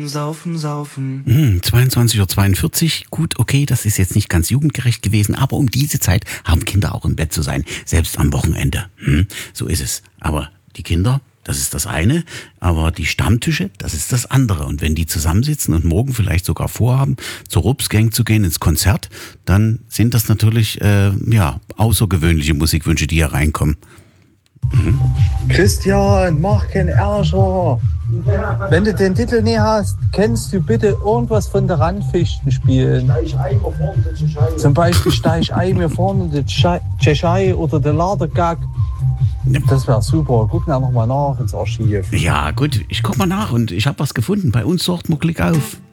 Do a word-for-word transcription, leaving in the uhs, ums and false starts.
Saufen, saufen. Hm, zweiundzwanzig Uhr zweiundvierzig, gut, okay, das ist jetzt nicht ganz jugendgerecht gewesen, aber um diese Zeit haben Kinder auch im Bett zu sein, selbst am Wochenende. Hm, so ist es. Aber die Kinder, das ist das eine, aber die Stammtische, das ist das andere. Und wenn die zusammensitzen und morgen vielleicht sogar vorhaben, zur Rupsgang zu gehen, ins Konzert, dann sind das natürlich äh, ja außergewöhnliche Musikwünsche, die hier reinkommen. Mhm. Christian, mach keinen Ärger. Wenn du den Titel nie hast, kannst du bitte irgendwas von der Randfichten spielen. Zum Beispiel Steich-Ei mir vorne, der Tschechei oder der Ladergag. Das wäre super. Guck da nochmal nach ins Archiv. Ja, gut, ich guck mal nach und ich habe was gefunden. Bei uns sorgt man Klick auf.